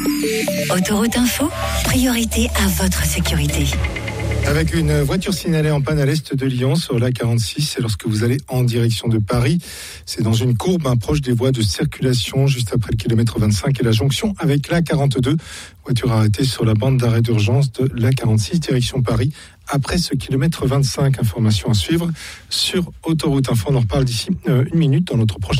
Autoroute Info, priorité à votre sécurité. Avec une voiture signalée en panne à l'est de Lyon sur l'A46, c'est lorsque vous allez en direction de Paris. C'est dans une courbe proche des voies de circulation, juste après le kilomètre 25 et la jonction avec l'A42. Voiture arrêtée sur la bande d'arrêt d'urgence de l'A46, direction Paris. Après ce kilomètre 25, information à suivre sur Autoroute Info. On en reparle d'ici une minute dans notre prochain